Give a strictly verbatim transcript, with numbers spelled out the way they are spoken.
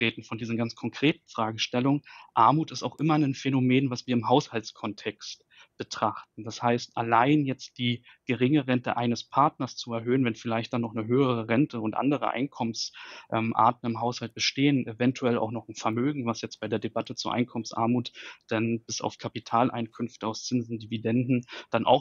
abtreten von diesen ganz konkreten Fragestellungen. Armut ist auch immer ein Phänomen, was wir im Haushaltskontext betrachten. Das heißt, allein jetzt die geringe Rente eines Partners zu erhöhen, wenn vielleicht dann noch eine höhere Rente und andere Einkommensarten ähm, Arten im Haushalt bestehen, eventuell auch noch ein Vermögen, was jetzt bei der Debatte zur Einkommensarmut dann bis auf Kapitaleinkünfte aus Zinsen, Dividenden dann auch